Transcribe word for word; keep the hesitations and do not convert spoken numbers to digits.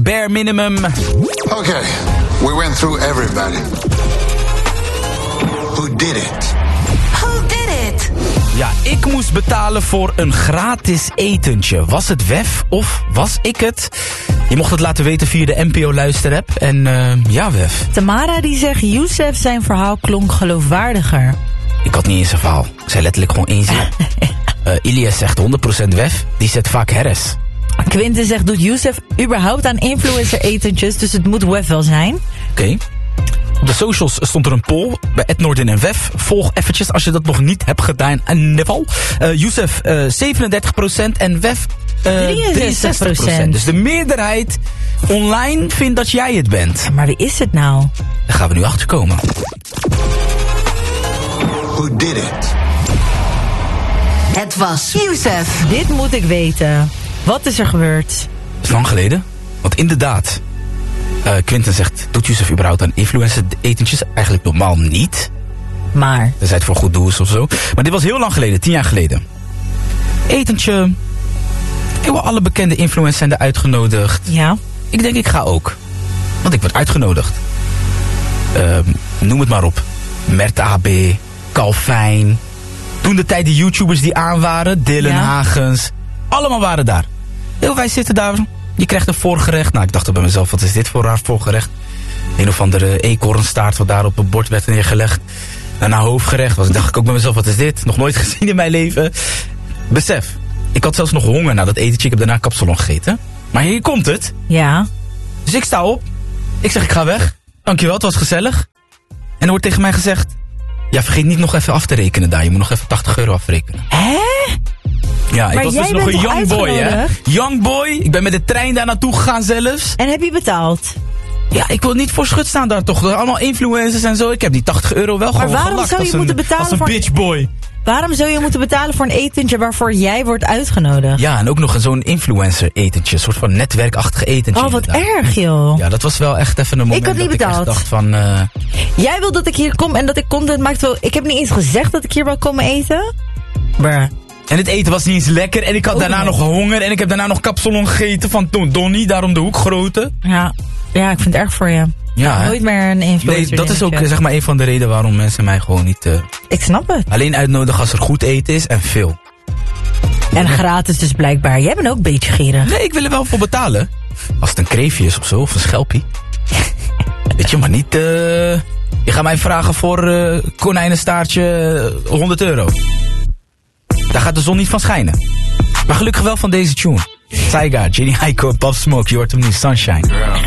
bare minimum. Okay, we went through everybody. Who did it? Who did it? Ja, ik moest betalen voor een gratis etentje. Was het W E F of was ik het? Je mocht het laten weten via de N P O luisterapp. En uh, ja, W E F. Tamara die zegt, Youssef zijn verhaal klonk geloofwaardiger. Ik had niet eens een verhaal. Ik zei letterlijk gewoon één zin. uh, Ilias zegt honderd procent W E F. Die zet vaak Harris. Quinten zegt, doet Youssef überhaupt aan influencer etentjes? Dus het moet W E F wel zijn. Oké. Okay. Op de socials stond er een poll bij Ed Noordin en W E F. Volg eventjes als je dat nog niet hebt gedaan. In ieder geval. Uh, Youssef uh, zevenendertig procent en W E F uh, drieënzestig procent. Dus de meerderheid online vindt dat jij het bent. Ja, maar wie is het nou? Daar gaan we nu achter komen. Who did it? Het was Youssef. Dit moet ik weten. Wat is er gebeurd? Dat is lang geleden. Want inderdaad... Uh, Quinten zegt, doet Youssef überhaupt aan influencer etentjes? Eigenlijk normaal niet. Maar? Tenzij het voor goed doel is of zo. Maar dit was heel lang geleden, tien jaar geleden. Etentje. Heel alle bekende influencers zijn er uitgenodigd. Ja. Ik denk, ik ga ook. Want ik word uitgenodigd. Uh, noem het maar op. Mert A B, Calvijn. Toen de tijd de YouTubers die aan waren. Dylan ja. Hagens. Allemaal waren daar. Heel wij zitten daar... Je krijgt een voorgerecht. Nou, ik dacht bij mezelf, wat is dit voor raar voorgerecht? Een of andere eekhoornstaart wat daar op een bord werd neergelegd. Daarna hoofdgerecht. Was, dacht ik ook bij mezelf, wat is dit? Nog nooit gezien in mijn leven. Besef, ik had zelfs nog honger na dat etentje. Ik heb daarna kapsalon gegeten. Maar hier komt het. Ja. Dus ik sta op. Ik zeg, ik ga weg. Dankjewel, het was gezellig. En er wordt tegen mij gezegd... Ja, vergeet niet nog even af te rekenen daar. Je moet nog even tachtig euro afrekenen. Hè? Ja, maar ik was dus nog een young boy, hè. Young boy. Ik ben met de trein daar naartoe gegaan zelfs. En heb je betaald? Ja, ik wil niet voor schut staan daar toch. Allemaal influencers en zo. Ik heb die tachtig euro wel maar gewoon waarom gelakt zou je als moeten een, betalen als een voor bitch boy. Waarom zou je moeten betalen voor een etentje waarvoor jij wordt uitgenodigd? Ja, en ook nog zo'n influencer etentje. Een soort van netwerkachtige etentje. Oh, wat inderdaad. erg, joh. Ja, dat was wel echt even een moment ik had niet dat betaald. ik echt dacht van... Uh... Jij wil dat ik hier kom en dat ik content maak. Wel... Ik heb niet eens gezegd dat ik hier wil komen eten. Bruh. En het eten was niet eens lekker. En ik had oh, daarna nee. nog honger. En ik heb daarna nog kapsalon gegeten van Donnie. Daarom de hoek grote. Ja, ja, ik vind het erg voor je. Ja, nooit meer een influencer. Nee, dat is ook zeg maar een van de redenen waarom mensen mij gewoon niet... Uh, ik snap het. Alleen uitnodigen als er goed eten is en veel. En ja. Gratis dus blijkbaar. Jij bent ook een beetje gierig. Nee, ik wil er wel voor betalen. Als het een kreefje is of zo, of een schelpie. Weet je, maar niet... Uh, je gaat mij vragen voor uh, konijnenstaartje honderd euro. Daar gaat de zon niet van schijnen. Maar gelukkig wel van deze tune. Tyga, Jenny Aiko, Pop Smoke, je hoort hem nu, Sunshine.